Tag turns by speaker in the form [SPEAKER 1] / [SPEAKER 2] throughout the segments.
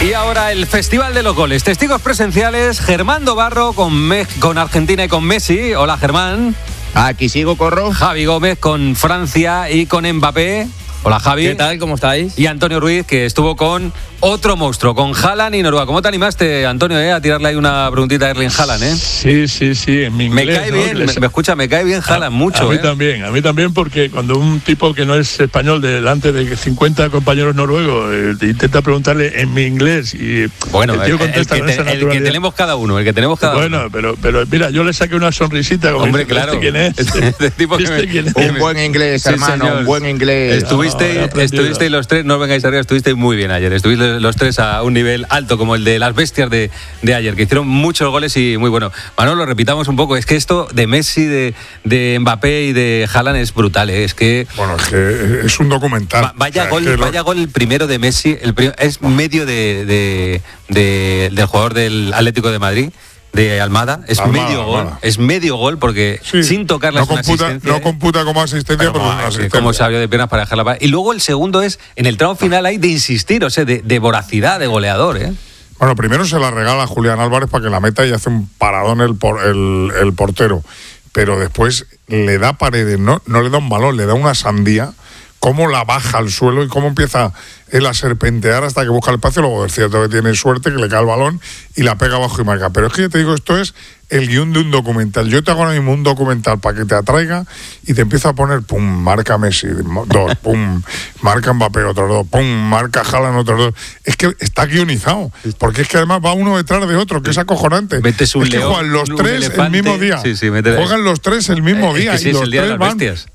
[SPEAKER 1] Y ahora el Festival de los Goles. Testigos presenciales, Germán Dobarro con Argentina y con Messi. Hola, Germán.
[SPEAKER 2] Aquí sigo, Corro.
[SPEAKER 1] Javi Gómez con Francia y con Mbappé. Hola, Javi.
[SPEAKER 3] ¿Qué tal? ¿Cómo estáis?
[SPEAKER 1] Y Antonio Ruiz, que estuvo con otro monstruo, con Haaland y Noruega. ¿Cómo te animaste, Antonio, a tirarle ahí una preguntita a Erling Haaland,
[SPEAKER 4] Sí, en mi inglés.
[SPEAKER 1] Me cae bien, me cae bien Haaland mucho.
[SPEAKER 4] A mí también, porque cuando un tipo que no es español delante de 50 compañeros noruegos intenta preguntarle en mi inglés y
[SPEAKER 1] bueno,
[SPEAKER 4] el tío contesta con esa
[SPEAKER 1] naturalidad. El que tenemos cada uno,
[SPEAKER 4] Bueno, pero mira, yo le saqué una sonrisita como
[SPEAKER 1] hombre, claro.
[SPEAKER 4] ¿Quién es?
[SPEAKER 2] Un buen inglés, hermano,
[SPEAKER 1] señor.
[SPEAKER 2] un buen inglés.
[SPEAKER 1] Estuvisteis los tres, no os vengáis arriba, estuvisteis muy bien ayer. Estuvisteis los tres a un nivel alto, como el de las bestias de ayer, que hicieron muchos goles y muy bueno. Manolo, repitamos un poco, es que esto de Messi, de Mbappé y de Haaland es brutal, ¿eh? Es que...
[SPEAKER 5] Bueno, es que es un documental.
[SPEAKER 1] Vaya gol el primero de Messi, es medio del jugador del Atlético de Madrid, de Almada, es medio gol porque sí, sin tocarla
[SPEAKER 5] no computa como asistencia, pero una asistencia.
[SPEAKER 1] Como se abrió de piernas para dejarla. Y luego el segundo es, en el tramo final hay de insistir, o sea, de voracidad, de goleador, ¿eh?
[SPEAKER 5] Bueno, primero se la regala a Julián Álvarez para que la meta y hace un paradón el portero, pero después le da Paredes, no le da un balón, le da una sandía, cómo la baja al suelo y cómo empieza él a serpentear hasta que busca el espacio. Luego es cierto que tiene suerte, que le cae el balón y la pega abajo y marca. Pero es que yo te digo, esto es el guión de un documental. Yo te hago ahora mismo un documental para que te atraiga y te empiezo a poner, pum, marca Messi, 2, pum, marca Mbappé, otros 2, pum, marca Haaland, otros 2. Es que está guionizado, porque es que además va uno detrás de otro, que es acojonante.
[SPEAKER 1] Metes un león,
[SPEAKER 5] juegan los tres el mismo día.
[SPEAKER 1] Sí,
[SPEAKER 5] juegan los tres el mismo día.
[SPEAKER 1] Es que
[SPEAKER 5] y los tres van,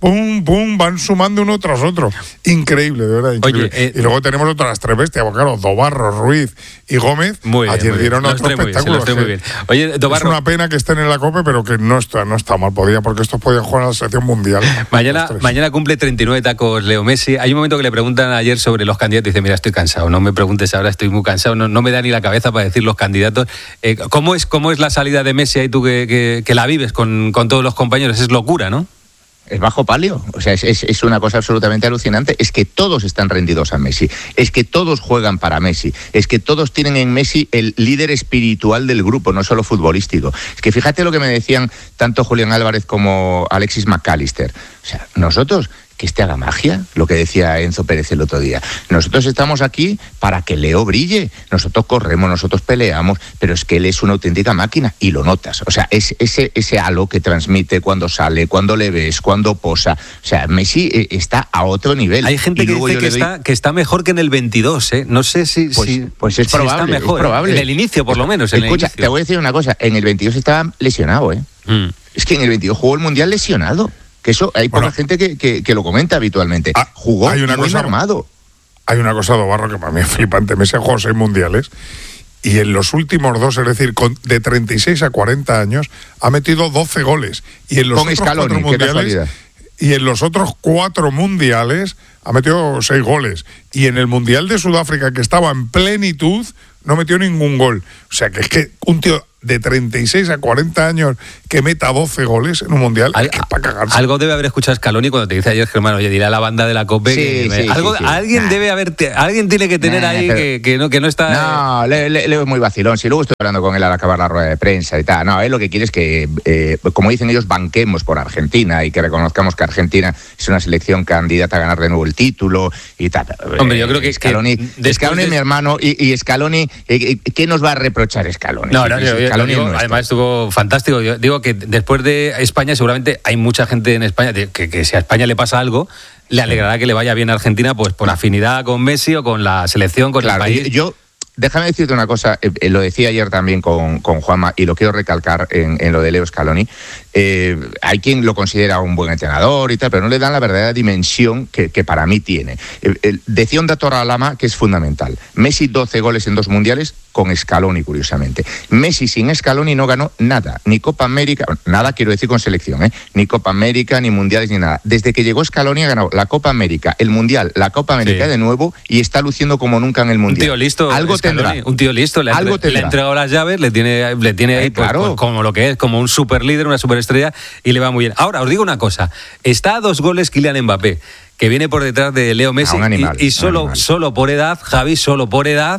[SPEAKER 5] pum, van sumando uno tras otro. Increíble, de verdad, increíble.
[SPEAKER 1] Oye,
[SPEAKER 5] y luego tenemos otras tres bestias, porque claro, Dobarro, Ruiz y Gómez, ayer dieron otro espectáculo.
[SPEAKER 1] Muy bien. Oye, Dobarro,
[SPEAKER 5] es una pena que estén en la Copa, pero que no está mal, porque estos podían jugar a la selección mundial.
[SPEAKER 1] Mañana cumple 39 tacos Leo Messi. Hay un momento que le preguntan ayer sobre los candidatos y dice, mira, estoy cansado, no me preguntes ahora, estoy muy cansado, no me da ni la cabeza para decir los candidatos. ¿Cómo es la salida de Messi ahí tú que la vives con todos los compañeros? Es locura, ¿no?
[SPEAKER 2] Es bajo palio, o sea, es una cosa absolutamente alucinante. Es que todos están rendidos a Messi, es que todos juegan para Messi, es que todos tienen en Messi el líder espiritual del grupo, no solo futbolístico. Es que fíjate lo que me decían tanto Julián Álvarez como Alexis McAllister. O sea, nosotros, que este haga magia, lo que decía Enzo Pérez el otro día. Nosotros estamos aquí para que Leo brille. Nosotros corremos, nosotros peleamos, pero es que él es una auténtica máquina y lo notas. O sea, es ese halo que transmite cuando sale, cuando le ves, cuando posa. O sea, Messi está a otro nivel.
[SPEAKER 1] Hay gente que dice que está mejor que en el 22, ¿eh? No sé si
[SPEAKER 2] pues es probable,
[SPEAKER 1] está mejor,
[SPEAKER 2] es probable.
[SPEAKER 1] En el inicio, por lo menos.
[SPEAKER 2] Escucha, te voy a decir una cosa. En el 22 estaba lesionado, ¿eh? Es que en el 22 jugó el Mundial lesionado. Que eso hay poca gente que lo comenta habitualmente. Jugó muy armado.
[SPEAKER 5] Hay una cosa, Dobarro, que para mí es flipante. Messi ha jugado 6 mundiales y en los últimos 2, es decir, de 36 a 40 años, ha metido 12 goles. Y en los
[SPEAKER 2] con Scaloni,
[SPEAKER 5] en los otros 4 mundiales ha metido 6 goles. Y en el Mundial de Sudáfrica, que estaba en plenitud, no metió ningún gol. O sea, que es que un tío de 36 a 40 años que meta 12 goles en un mundial, es que es para cagarse.
[SPEAKER 1] Algo debe haber escuchado Scaloni cuando te dice ayer, Germán, oye, dirá a la banda de la COPE alguien tiene que tener ahí que no está...
[SPEAKER 2] No, Leo es muy vacilón. Si luego estoy hablando con él al acabar la rueda de prensa y tal. No, él lo que quiere es que, como dicen ellos, banquemos por Argentina y que reconozcamos que Argentina es una selección candidata a ganar de nuevo el título y tal.
[SPEAKER 1] Hombre, yo creo que
[SPEAKER 2] Scaloni es mi hermano y Scaloni, ¿qué nos va a reprochar Scaloni?
[SPEAKER 1] Además estuvo fantástico. Yo digo que después de España seguramente hay mucha gente en España que si a España le pasa algo, le alegrará que le vaya bien a Argentina, pues por afinidad con Messi o con la selección, con el país.
[SPEAKER 2] Déjame decirte una cosa, lo decía ayer también con Juanma y lo quiero recalcar en lo de Leo Scaloni. Hay quien lo considera un buen entrenador y tal, pero no le dan la verdadera dimensión que para mí tiene. Decía un dato Lama que es fundamental. Messi 12 goles en 2 mundiales con Scaloni, curiosamente. Messi sin Scaloni no ganó nada, ni Copa América, nada quiero decir con selección, ni Copa América, ni mundiales, ni nada. Desde que llegó Scaloni ha ganado la Copa América, el Mundial, la Copa América de nuevo y está luciendo como nunca en el Mundial.
[SPEAKER 1] Un tío listo,
[SPEAKER 2] algo
[SPEAKER 1] Scaloni,
[SPEAKER 2] tendrá.
[SPEAKER 1] Un tío listo, le ha entregado las llaves, le tiene ahí
[SPEAKER 2] claro.
[SPEAKER 1] pues, como lo que es, como un super líder, una superestrella y le va muy bien. Ahora, os digo una cosa, está a 2 goles Kylian Mbappé, que viene por detrás de Leo Messi y solo por edad, Javi, solo por edad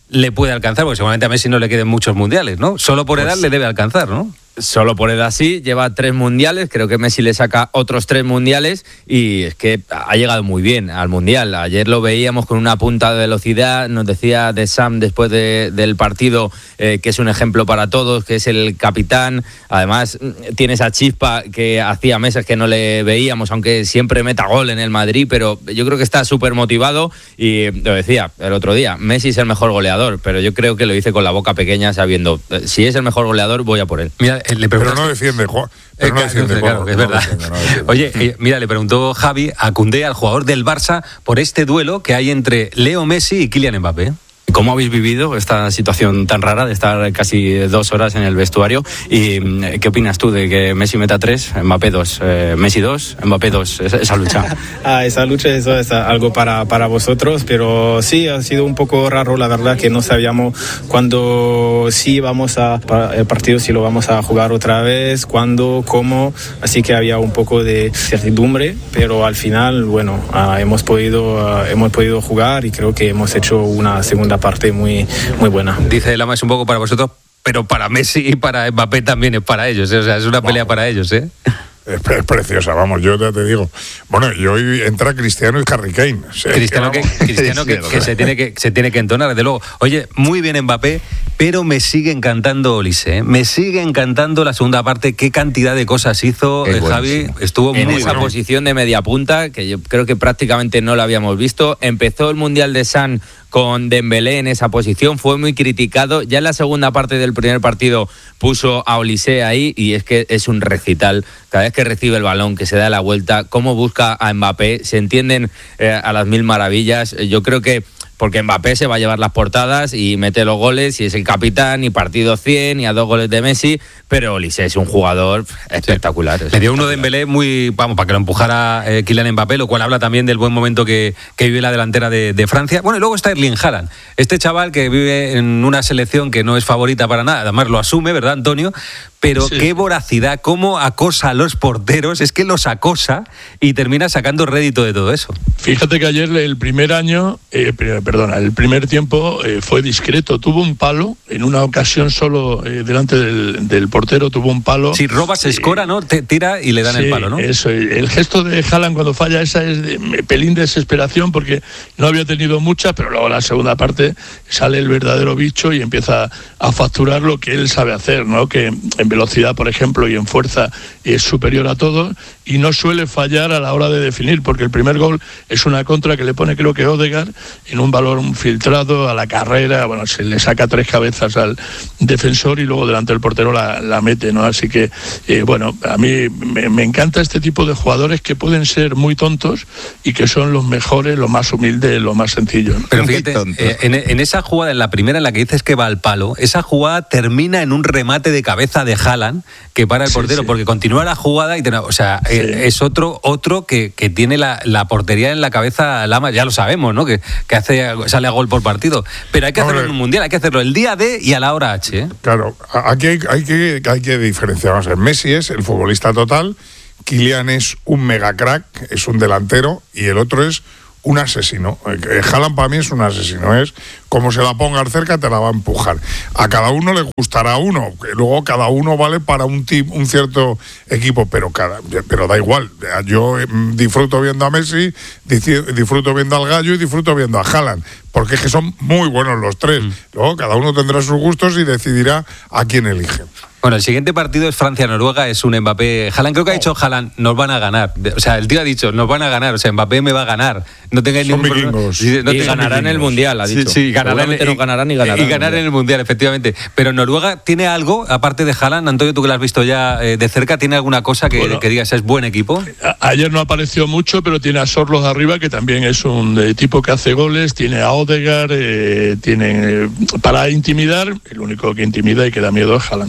[SPEAKER 1] le puede alcanzar, porque seguramente a Messi no le queden muchos mundiales, ¿no? Solo por edad le debe alcanzar, ¿no?
[SPEAKER 3] Solo por edad sí, lleva 3 mundiales, creo que Messi le saca otros 3 mundiales y es que ha llegado muy bien al mundial. Ayer lo veíamos con una punta de velocidad, nos decía de Sam después del partido que es un ejemplo para todos, que es el capitán, además tiene esa chispa que hacía meses que no le veíamos, aunque siempre meta gol en el Madrid, pero yo creo que está súper motivado y lo decía el otro día, Messi es el mejor goleador, pero yo creo que lo dice con la boca pequeña sabiendo, si es el mejor goleador voy a por él.
[SPEAKER 1] Mira,
[SPEAKER 5] pero no defiende, Juan.
[SPEAKER 1] Claro, es verdad. Oye, mira, le preguntó Javi a Koundé, al jugador del Barça, por este duelo que hay entre Leo Messi y Kylian Mbappé.
[SPEAKER 6] ¿Cómo habéis vivido esta situación tan rara de estar casi 2 horas en el vestuario? ¿Y qué opinas tú de que Messi meta 3, Mbappé 2, Messi 2, Mbappé 2, esa lucha?
[SPEAKER 7] Esa lucha, eso es algo para vosotros, pero sí, ha sido un poco raro, la verdad, que no sabíamos cuándo sí vamos el partido, si lo vamos a jugar otra vez, cuándo, cómo, así que había un poco de certidumbre, pero al final, bueno, hemos podido jugar y creo que hemos hecho una segunda parte muy, muy buena.
[SPEAKER 1] Dice Lama, es un poco para vosotros, pero para Messi y para Mbappé también es para ellos, ¿eh? O sea, es una pelea para ellos, ¿eh?
[SPEAKER 5] Es preciosa, vamos, yo ya te digo. Bueno, y hoy entra Cristiano y Harry Kane. Sí, Cristiano que
[SPEAKER 1] se tiene que entonar, desde luego. Oye, muy bien Mbappé, pero me sigue encantando Olise, ¿eh? Me sigue encantando la segunda parte. Qué cantidad de cosas hizo Javi. Estuvo muy
[SPEAKER 3] en esa
[SPEAKER 1] bueno.
[SPEAKER 3] Posición de media punta, que yo creo que prácticamente no la habíamos visto. Empezó el Mundial de San con Dembélé en esa posición, fue muy criticado. Ya en la segunda parte del primer partido puso a Olise ahí y es que es un recital. Cada vez que recibe el balón, que se da la vuelta, cómo busca a Mbappé, se entienden a las mil maravillas. Yo creo que porque Mbappé se va a llevar las portadas y mete los goles y es el capitán y partido 100 y a 2 goles de Messi, pero Olise es un jugador espectacular.
[SPEAKER 1] Le dio uno de Dembélé muy, vamos, para que lo empujara Kylian Mbappé, lo cual habla también del buen momento que vive la delantera de Francia. Bueno, y luego está Erling Haaland, este chaval que vive en una selección que no es favorita para nada, además lo asume, ¿verdad, Antonio? Pero qué voracidad, cómo acosa a los porteros, es que los acosa y termina sacando rédito de todo eso.
[SPEAKER 4] Fíjate que ayer el primer tiempo fue discreto, tuvo un palo, en una ocasión solo delante del portero tuvo un palo.
[SPEAKER 1] Si roba se escora, ¿no? Tira y le dan el palo, ¿no?
[SPEAKER 4] Eso, el gesto de Haaland cuando falla esa es de pelín de desesperación porque no había tenido muchas, pero luego en la segunda parte sale el verdadero bicho y empieza a facturar lo que él sabe hacer, ¿no? Que en velocidad, por ejemplo, y en fuerza es superior a todos y no suele fallar a la hora de definir, porque el primer gol es una contra que le pone, creo que Odegaard, en un balón filtrado a la carrera, bueno, se le saca 3 cabezas al defensor y luego delante del portero la mete, ¿no? Así que, bueno, a mí me encanta este tipo de jugadores que pueden ser muy tontos y que son los mejores, los más humildes, los más sencillos, ¿no?
[SPEAKER 1] Pero fíjate, en esa jugada, en la primera en la que dices que va al palo, esa jugada termina en un remate de cabeza de Haaland que para el portero, porque continúa la jugada y es otro que tiene la portería en la cabeza, Lama, ya lo sabemos, ¿no? Que sale a gol por partido, pero hay que hacerlo en un mundial, hay que hacerlo el día D y a la hora H, ¿eh?
[SPEAKER 5] Claro, aquí hay que diferenciar. Vamos a ver, Messi es el futbolista total, Kylian es un mega crack, es un delantero y el otro es un asesino. Haaland para mí es un asesino, es como se la pongas cerca te la va a empujar. A cada uno le gustará uno, luego cada uno vale para un cierto equipo, pero da igual. Yo disfruto viendo a Messi, disfruto viendo al Gallo y disfruto viendo a Haaland, porque es que son muy buenos los tres. Luego cada uno tendrá sus gustos y decidirá a quién elige.
[SPEAKER 1] Bueno, el siguiente partido es Francia-Noruega, es un Mbappé. Haaland, creo que ha dicho Haaland, nos van a ganar. O sea, el tío ha dicho, nos van a ganar. O sea, Mbappé me va a ganar. No tengáis ningún problema.
[SPEAKER 3] Y ganarán el Mundial, ha dicho.
[SPEAKER 1] Sí, ganarán y ganarán en el Mundial, efectivamente. Pero Noruega tiene algo, aparte de Haaland, Antonio, tú que lo has visto ya de cerca, ¿tiene alguna cosa que digas es buen equipo?
[SPEAKER 4] Ayer no apareció mucho, pero tiene a Sorloth arriba, que también es un tipo que hace goles, tiene a Odegaard, tiene para intimidar, el único que intimida y que da miedo es Haaland.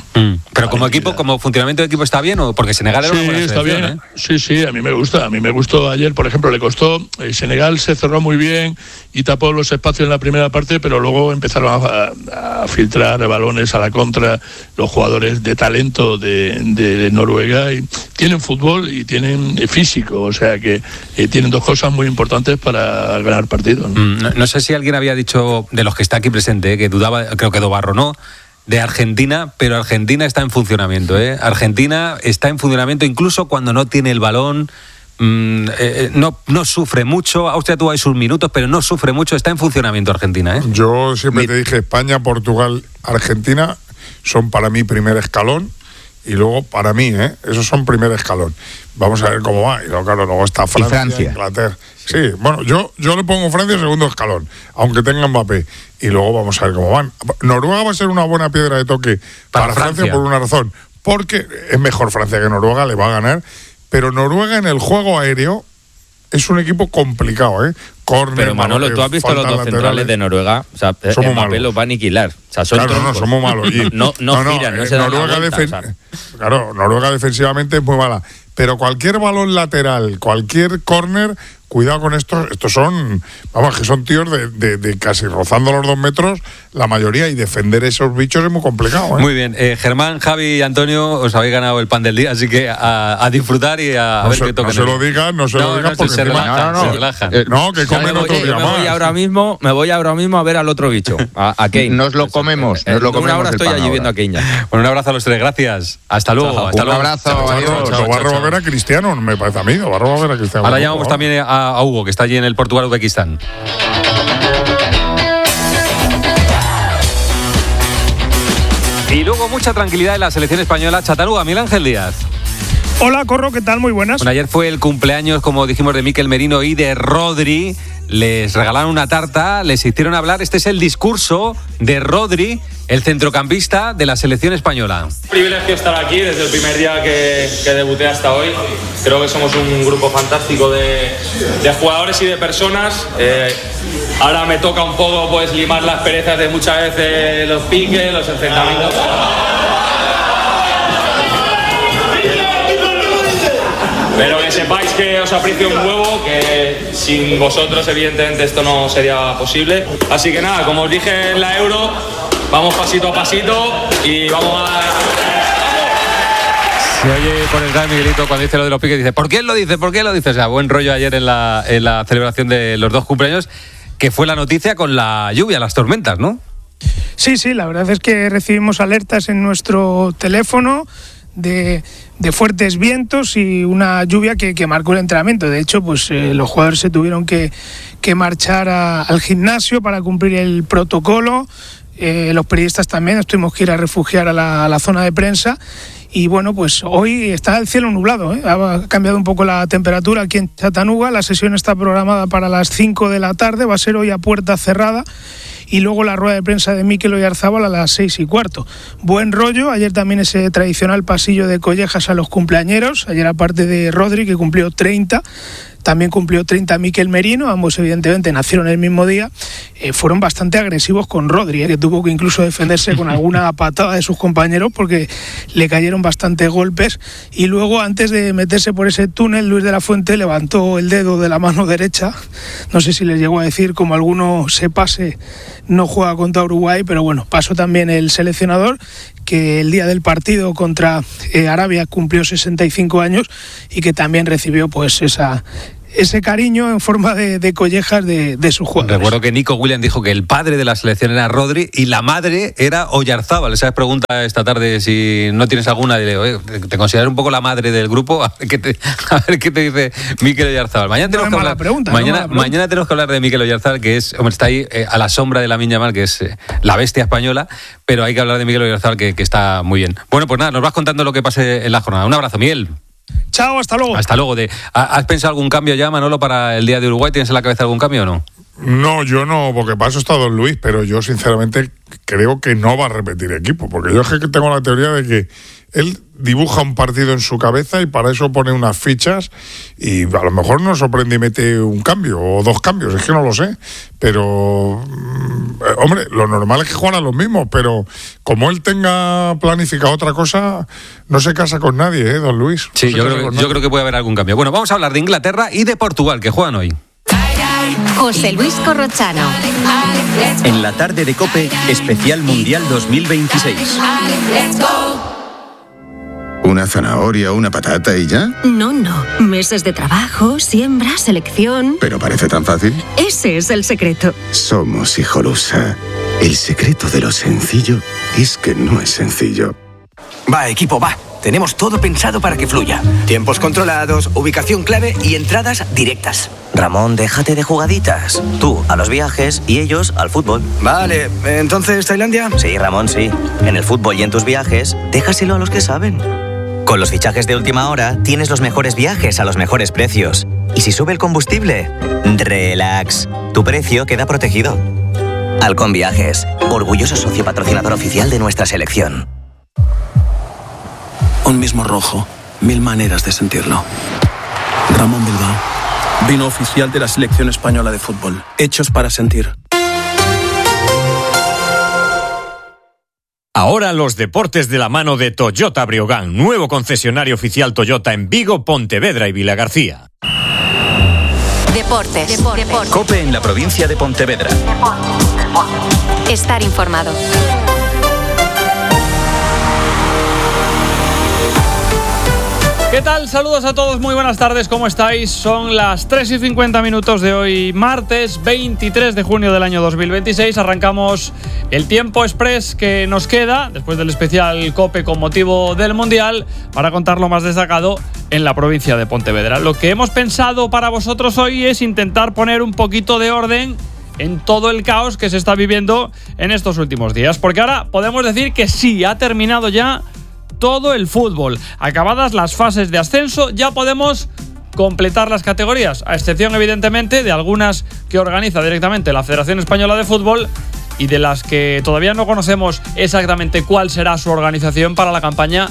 [SPEAKER 1] Pero como equipo, como funcionamiento de equipo está bien, o porque Senegal era una buena
[SPEAKER 4] está
[SPEAKER 1] selección,
[SPEAKER 4] bien. Sí, a mí me gusta. A mí me gustó ayer, por ejemplo, le costó. Senegal se cerró muy bien y tapó los espacios en la primera parte, pero luego empezaron a filtrar balones a la contra los jugadores de talento de Noruega, y tienen fútbol y tienen físico, o sea que tienen dos cosas muy importantes para ganar partidos, ¿no?
[SPEAKER 1] No sé si alguien había dicho, de los que está aquí presente, que dudaba, creo que Dobarro no, de Argentina, pero Argentina está en funcionamiento, ¿eh? Argentina está en funcionamiento incluso cuando no tiene el balón, no sufre mucho. Austria tuvo ahí sus minutos, pero no sufre mucho, está en funcionamiento Argentina, ¿eh?
[SPEAKER 5] Yo siempre te dije, España, Portugal, Argentina son para mí primer escalón, y luego para mí, esos son primer escalón. Vamos a ver cómo va. Y luego está Francia, Inglaterra. Sí, bueno, yo le pongo Francia segundo escalón, aunque tenga Mbappé. Y luego vamos a ver cómo van. Noruega va a ser una buena piedra de toque para Francia por una razón. Porque es mejor Francia que Noruega, le va a ganar. Pero Noruega en el juego aéreo es un equipo complicado, ¿eh? Corner,
[SPEAKER 3] pero Manolo, tú has visto los dos centrales de Noruega, o sea, Mbappé los va a aniquilar. O sea, son
[SPEAKER 5] claro, no, somos malos. Y
[SPEAKER 3] no giran, no se dan la vuelta,
[SPEAKER 5] Claro, Noruega defensivamente es muy mala. Pero cualquier balón lateral, cualquier córner, cuidado con estos son, vamos, que son tíos de casi rozando los 2 metros, la mayoría, y defender esos bichos es muy complicado, ¿eh?
[SPEAKER 1] Muy bien, Germán, Javi y Antonio, os habéis ganado el pan del día, así que a disfrutar y a ver qué toca.
[SPEAKER 5] No se lo digan, porque
[SPEAKER 1] se relajan.
[SPEAKER 5] No, que comen otro día más.
[SPEAKER 3] Me voy ahora mismo a ver al otro bicho, a Kane.
[SPEAKER 2] Nos lo comemos.
[SPEAKER 3] Una hora estoy allí viendo a Kane ya.
[SPEAKER 1] Bueno, un abrazo a los tres, gracias. Hasta luego.
[SPEAKER 2] Un abrazo, adiós.
[SPEAKER 5] Barro va a ver a Cristiano, me parece a mí. Barro va a ver a Cristiano.
[SPEAKER 1] Ahora llamamos también a Hugo, que está allí en el Portugal-Uzbekistán. Y luego mucha tranquilidad en la selección española. Chatanuga, Miguel Ángel Díaz.
[SPEAKER 8] Hola, Corro, ¿qué tal? Muy buenas.
[SPEAKER 1] Bueno, ayer fue el cumpleaños, como dijimos, de Mikel Merino y de Rodri. Les regalaron una tarta, les hicieron hablar. Este es el discurso de Rodri, el centrocampista de la selección española.
[SPEAKER 9] Privilegio estar aquí desde el primer día que debuté hasta hoy. Creo que somos un grupo fantástico de jugadores y de personas. Ahora me toca un poco pues limar las perezas de muchas veces los piques, los enfrentamientos. Pero que sepáis que os aprecio un huevo, que sin vosotros evidentemente esto no sería posible. Así que nada, como os dije en la Euro, vamos pasito a pasito y vamos a...
[SPEAKER 1] Se oye por el gran Miguelito cuando dice lo de los piques, dice, ¿por qué él lo dice? ¿Por qué lo dice? O sea, buen rollo ayer en la celebración de los 2 cumpleaños, que fue la noticia con la lluvia, las tormentas, ¿no?
[SPEAKER 8] Sí, la verdad es que recibimos alertas en nuestro teléfono de fuertes vientos y una lluvia que marcó el entrenamiento. De hecho, pues los jugadores se tuvieron que marchar al gimnasio para cumplir el protocolo. Los periodistas también nos tuvimos que ir a refugiar a la zona de prensa. Y bueno, pues hoy está el cielo nublado, ¿eh? Ha cambiado un poco la temperatura aquí en Chattanooga. La sesión está programada para las 5 de la tarde, va a ser hoy a puerta cerrada. Y luego la rueda de prensa de Mikel Oyarzábal a las 6:15. Buen rollo, ayer también ese tradicional pasillo de collejas a los cumpleañeros. Ayer, aparte de Rodri, que cumplió 30, también cumplió 30 Mikel Merino, ambos evidentemente nacieron el mismo día. Fueron bastante agresivos con Rodri, que tuvo que incluso defenderse con alguna patada de sus compañeros porque le cayeron bastantes golpes. Y luego, antes de meterse por ese túnel, Luis de la Fuente levantó el dedo de la mano derecha. No sé si les llegó a decir, como alguno se pase, no juega contra Uruguay, pero bueno, pasó también el seleccionador, que el día del partido contra Arabia cumplió 65 años y que también recibió pues ese cariño en forma de collejas de sus jugadores.
[SPEAKER 1] Recuerdo que Nico Williams dijo que el padre de la selección era Rodri y la madre era Oyarzábal. Esa pregunta esta tarde, si no tienes alguna, ¿te consideras un poco la madre del grupo? A ver qué te dice Mikel Oyarzábal. Mañana tenemos que hablar, mañana tenemos que hablar de Mikel Oyarzábal, que está ahí a la sombra de Lamine Yamal, que es la bestia española, pero hay que hablar de Mikel Oyarzábal, que está muy bien. Bueno, pues nada, nos vas contando lo que pase en la jornada. Un abrazo, Miguel.
[SPEAKER 8] Chao, hasta luego.
[SPEAKER 1] Hasta luego. ¿Has pensado algún cambio ya, Manolo, para el día de Uruguay? ¿Tienes en la cabeza algún cambio o no?
[SPEAKER 5] No, yo no, porque para eso está Don Luis, pero yo sinceramente creo que no va a repetir equipo, porque yo es que tengo la teoría de que él dibuja un partido en su cabeza y para eso pone unas fichas y a lo mejor nos sorprende y mete un cambio o 2 cambios, es que no lo sé, pero hombre, lo normal es que juegan a los mismos, pero como él tenga planificado otra cosa, no se casa con nadie, Don Luis.
[SPEAKER 1] Sí, yo creo que puede haber algún cambio. Bueno, vamos a hablar de Inglaterra y de Portugal, que juegan hoy.
[SPEAKER 10] José Luis Corrochano.
[SPEAKER 11] En la tarde de COPE, especial Mundial 2026.
[SPEAKER 12] ¿Una zanahoria, una patata y ya?
[SPEAKER 10] No. Meses de trabajo, siembra, selección.
[SPEAKER 12] ¿Pero parece tan fácil?
[SPEAKER 10] Ese es el secreto.
[SPEAKER 12] Somos Hijolusa. El secreto de lo sencillo es que no es sencillo.
[SPEAKER 13] Va, equipo, va. Tenemos todo pensado para que fluya. Tiempos controlados, ubicación clave y entradas directas.
[SPEAKER 14] Ramón, déjate de jugaditas. Tú a los viajes y ellos al fútbol.
[SPEAKER 13] Vale, ¿entonces Tailandia?
[SPEAKER 14] Sí, Ramón, sí. En el fútbol y en tus viajes, déjaselo a los que saben. Con los fichajes de última hora, tienes los mejores viajes a los mejores precios. Y si sube el combustible, relax. Tu precio queda protegido. Halcón Viajes, orgulloso socio patrocinador oficial de nuestra selección.
[SPEAKER 15] Un mismo rojo, 1000 maneras de sentirlo. Ramón Bilbao, vino oficial de la selección española de fútbol. Hechos para sentir.
[SPEAKER 16] Ahora los deportes de la mano de Toyota Briogán, nuevo concesionario oficial Toyota en Vigo, Pontevedra y Vilagarcía.
[SPEAKER 10] Deportes.
[SPEAKER 11] COPE en la provincia de Pontevedra.
[SPEAKER 10] Estar informado.
[SPEAKER 17] ¿Qué tal? Saludos a todos, muy buenas tardes, ¿cómo estáis? Son las 3:50 de hoy, martes 23 de junio del año 2026. Arrancamos el tiempo express que nos queda, después del especial COPE con motivo del Mundial, para contar lo más destacado en la provincia de Pontevedra. Lo que hemos pensado para vosotros hoy es intentar poner un poquito de orden en todo el caos que se está viviendo en estos últimos días, porque ahora podemos decir que sí, ha terminado ya todo el fútbol. Acabadas las fases de ascenso, ya podemos completar las categorías, a excepción evidentemente de algunas que organiza directamente la Federación Española de Fútbol y de las que todavía no conocemos exactamente cuál será su organización para la campaña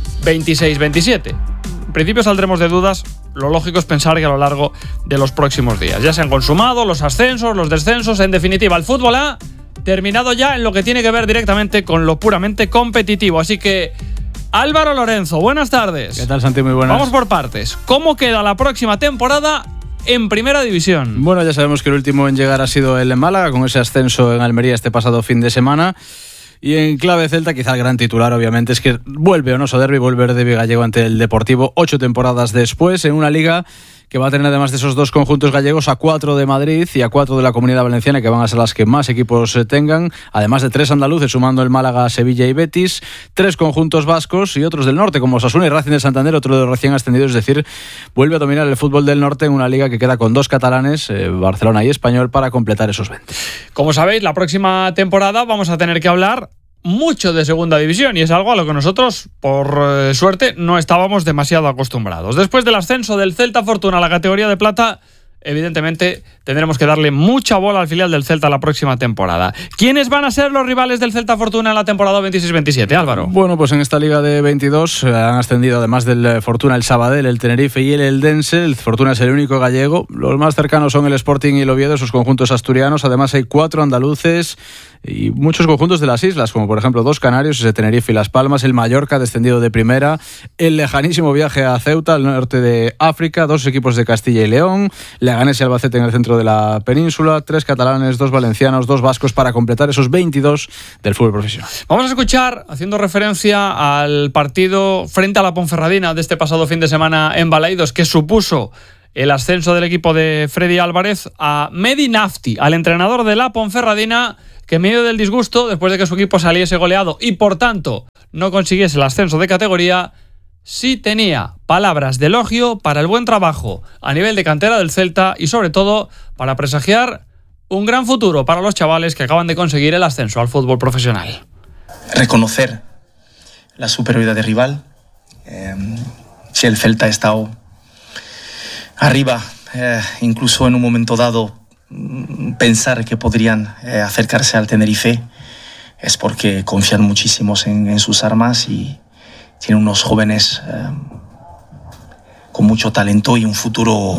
[SPEAKER 17] 26-27. En principio saldremos de dudas. Lo lógico es pensar que a lo largo de los próximos días ya se han consumado los ascensos, los descensos. En definitiva, el fútbol ha terminado ya en lo que tiene que ver directamente con lo puramente competitivo. Así que Álvaro Lorenzo, buenas tardes.
[SPEAKER 18] ¿Qué tal, Santi? Muy buenas.
[SPEAKER 17] Vamos por partes. ¿Cómo queda la próxima temporada en Primera División?
[SPEAKER 18] Bueno, ya sabemos que el último en llegar ha sido el Málaga, con ese ascenso en Almería este pasado fin de semana. Y en clave celta, quizá el gran titular, obviamente, es que vuelve Onoso Derbi, vuelve el Derbi gallego ante el Deportivo 8 temporadas después, en una liga que va a tener, además de esos dos conjuntos gallegos, a 4 de Madrid y a 4 de la Comunidad Valenciana, que van a ser las que más equipos tengan, además de 3 andaluces, sumando el Málaga, Sevilla y Betis, 3 conjuntos vascos y otros del norte, como Osasuna y Racing de Santander, otro de los recién ascendidos. Es decir, vuelve a dominar el fútbol del norte en una liga que queda con 2 catalanes, Barcelona y Español, para completar esos 20.
[SPEAKER 17] Como sabéis, la próxima temporada vamos a tener que hablar mucho de segunda división, y es algo a lo que nosotros, por suerte, no estábamos demasiado acostumbrados. Después del ascenso del Celta Fortuna a la categoría de plata, evidentemente tendremos que darle mucha bola al filial del Celta la próxima temporada. ¿Quiénes van a ser los rivales del Celta Fortuna en la temporada 26-27, Álvaro?
[SPEAKER 18] Bueno, pues en esta liga de 22 han ascendido, además del Fortuna, el Sabadell, el Tenerife y el Eldense. El Fortuna es el único gallego. Los más cercanos son el Sporting y el Oviedo, sus conjuntos asturianos. Además hay 4 andaluces y muchos conjuntos de las islas, como por ejemplo 2 canarios, ese Tenerife y Las Palmas, el Mallorca descendido de primera, el lejanísimo viaje a Ceuta, al norte de África, 2 equipos de Castilla y León, Leganés y Albacete en el centro de la península, 3 catalanes, 2 valencianos, 2 vascos, para completar esos 22 del fútbol profesional.
[SPEAKER 17] Vamos a escuchar, haciendo referencia al partido frente a la Ponferradina de este pasado fin de semana en Balaidos, que supuso el ascenso del equipo de Freddy Álvarez, a Mehdi Nafti, al entrenador de la Ponferradina, que en medio del disgusto, después de que su equipo saliese goleado y por tanto no consiguiese el ascenso de categoría, sí tenía palabras de elogio para el buen trabajo a nivel de cantera del Celta y sobre todo para presagiar un gran futuro para los chavales que acaban de conseguir el ascenso al fútbol profesional.
[SPEAKER 19] Reconocer la superioridad del rival. Si el Celta ha estado arriba, incluso en un momento dado pensar que podrían acercarse al Tenerife es porque confían muchísimo en sus armas y tienen unos jóvenes con mucho talento y un futuro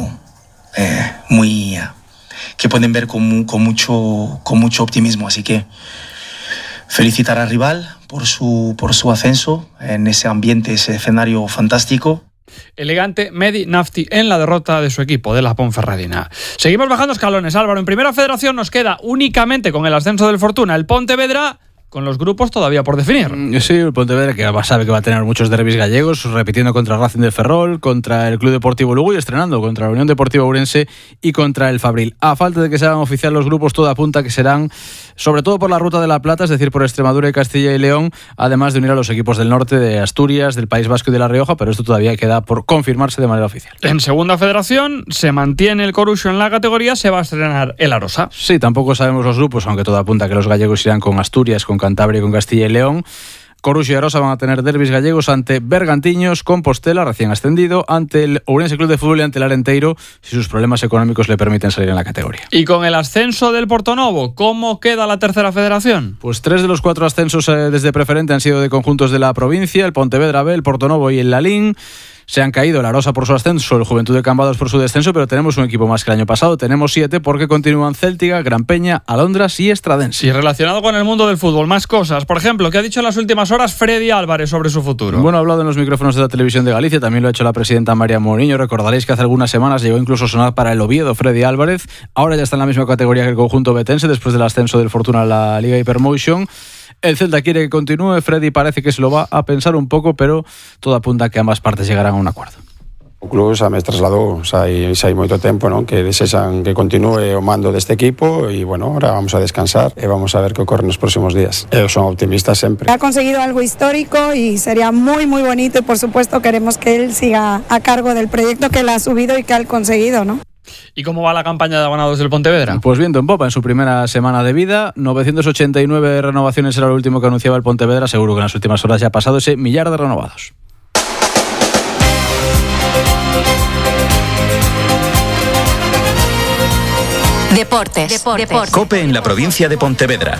[SPEAKER 19] muy que pueden ver con mucho optimismo. Así que felicitar al rival por su ascenso en ese ambiente, ese escenario fantástico.
[SPEAKER 17] Elegante Medi Nafti en la derrota de su equipo, de la Ponferradina. Seguimos bajando escalones, Álvaro. En Primera Federación nos queda únicamente con el ascenso del Fortuna el Pontevedra, con los grupos todavía por definir.
[SPEAKER 18] Sí, el Pontevedra que sabe que va a tener muchos derbis gallegos, repitiendo contra Racing de Ferrol, contra el Club Deportivo Lugo y estrenando contra la Unión Deportiva Ourense y contra el Fabril. A falta de que se hagan oficial los grupos, todo apunta que serán, sobre todo por la Ruta de la Plata, es decir, por Extremadura y Castilla y León, además de unir a los equipos del norte, de Asturias, del País Vasco y de La Rioja, pero esto todavía queda por confirmarse de manera oficial.
[SPEAKER 17] En Segunda Federación se mantiene el Coruxo en la categoría, se va a estrenar el Arosa.
[SPEAKER 18] Sí, tampoco sabemos los grupos, aunque todo apunta que los gallegos irán con Asturias, con Cantabria y con Castilla y León. Coruxo y Arosa van a tener derbis gallegos ante Bergantiños, Compostela, recién ascendido, ante el Ourense Club de Fútbol y ante el Arenteiro, si sus problemas económicos le permiten salir en la categoría.
[SPEAKER 17] Y con el ascenso del Portonovo, ¿cómo queda la Tercera Federación?
[SPEAKER 18] Pues 3 de los 4 ascensos desde preferente han sido de conjuntos de la provincia, el Pontevedra B, el Portonovo y el Lalín. Se han caído el Arosa por su ascenso, el Juventud de Cambados por su descenso, pero tenemos un equipo más que el año pasado. Tenemos 7 porque continúan Céltiga, Gran Peña, Alondras y Estradense.
[SPEAKER 17] Y relacionado con el mundo del fútbol, más cosas. Por ejemplo, ¿qué ha dicho en las últimas horas Freddy Álvarez sobre su futuro?
[SPEAKER 18] Bueno, ha hablado en los micrófonos de la Televisión de Galicia, también lo ha hecho la presidenta María Mourinho. Recordaréis que hace algunas semanas llegó incluso a sonar para el Oviedo Freddy Álvarez. Ahora ya está en la misma categoría que el conjunto betense después del ascenso del Fortuna a la Liga Hypermotion. El Celta quiere que continúe, Freddy parece que se lo va a pensar un poco, pero todo apunta a que ambas partes llegarán a un acuerdo.
[SPEAKER 20] O club xa me trasladou, xa hai moito tempo, non, que desexan que continúe o mando deste equipo e, bueno, ahora vamos a descansar e vamos a ver que ocorre nos próximos días. Eu son optimista sempre.
[SPEAKER 21] Ha conseguido algo histórico y sería muy, muy bonito y, por supuesto, queremos que él siga a cargo del proyecto que él ha subido y que ha conseguido, ¿no?
[SPEAKER 17] ¿Y cómo va la campaña de abonados del Pontevedra?
[SPEAKER 18] Pues viento en popa en su primera semana de vida. 989 renovaciones era lo último que anunciaba el Pontevedra. Seguro que en las últimas horas ya ha pasado ese 1.000.000 de renovados.
[SPEAKER 10] Deportes.
[SPEAKER 11] COPE en la provincia de Pontevedra.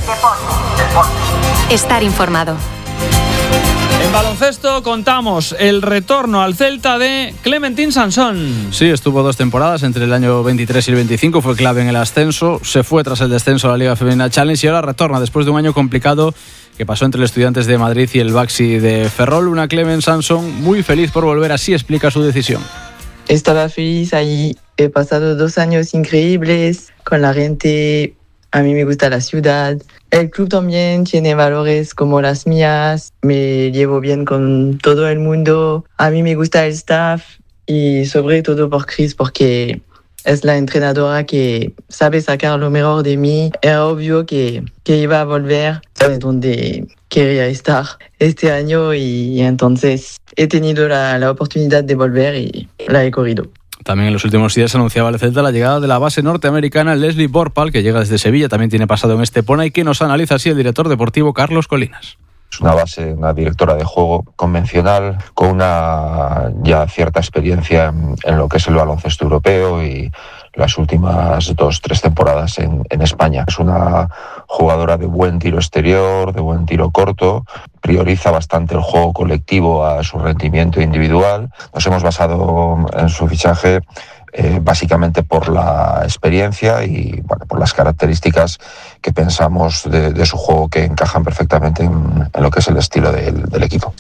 [SPEAKER 10] Estar informado.
[SPEAKER 17] En baloncesto contamos el retorno al Celta de Clementín Sansón.
[SPEAKER 18] Sí, estuvo 2 temporadas entre el año 23 y el 25, fue clave en el ascenso, se fue tras el descenso a la Liga Femenina Challenge y ahora retorna después de un año complicado que pasó entre el Estudiantes de Madrid y el Baxi de Ferrol. Una Clemen Sansón muy feliz por volver, así explica su decisión.
[SPEAKER 22] Estaba feliz ahí, he pasado 2 años increíbles con la gente, a mí me gusta la ciudad, el club también tiene valores como las mías, me llevo bien con todo el mundo, a mí me gusta el staff y sobre todo por Chris porque es la entrenadora que sabe sacar lo mejor de mí. Era obvio que iba a volver a donde quería estar este año y entonces he tenido la oportunidad de volver y la he corrido.
[SPEAKER 18] También en los últimos días anunciaba el Celta la llegada de la base norteamericana Leslie Borpal, que llega desde Sevilla, también tiene pasado en Estepona y que nos analiza así el director deportivo Carlos Colinas.
[SPEAKER 23] Es una base, una directora de juego convencional con una ya cierta experiencia en lo que es el baloncesto europeo y las últimas 2-3 temporadas en España. Es una jugadora de buen tiro exterior, de buen tiro corto, prioriza bastante el juego colectivo a su rendimiento individual. Nos hemos basado en su fichaje básicamente por la experiencia y bueno, por las características que pensamos de su juego que encajan perfectamente en lo que es el estilo del equipo.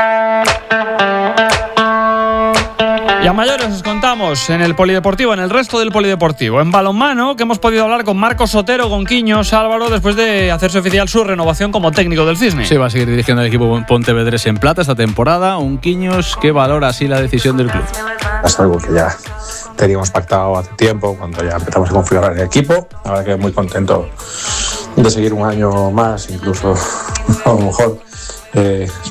[SPEAKER 17] Y a mayores os contamos en el polideportivo, en el resto del polideportivo. En balonmano, que hemos podido hablar con Marcos Sotero, con Quiños, Álvaro, después de hacerse oficial su renovación como técnico del Cisne.
[SPEAKER 18] Sí, va a seguir dirigiendo el equipo pontevedrés en plata esta temporada. Un Quiños que valora así la decisión del club.
[SPEAKER 24] Es algo que ya teníamos pactado hace tiempo, cuando ya empezamos a configurar el equipo. La verdad que muy contento de seguir un año más, incluso a lo mejor